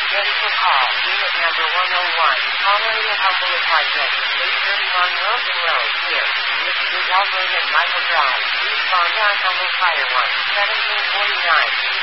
Ready for call. Unit number 101. Following a humble appointment. 831 Wilson Road. Here. This is operated Michael Drive. Please call 9 Humble Fire 1. 1749.